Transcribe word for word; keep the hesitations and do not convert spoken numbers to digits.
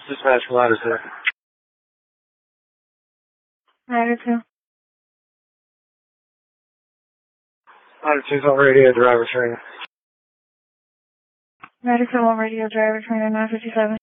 Dispatch from Ladder two. Ladder two. Ladder two's on radio, driver training. Ladder two on radio, driver trainer nine fifty-seven.